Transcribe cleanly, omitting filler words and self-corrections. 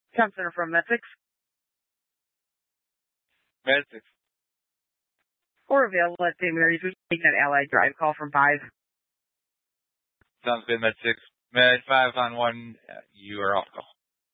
Tom Center from Med 6. Med 6. Or available at St. Mary's. We take that Allied Drive call from 5. Sounds good, Med 6. Med 5 on 1. You are off call.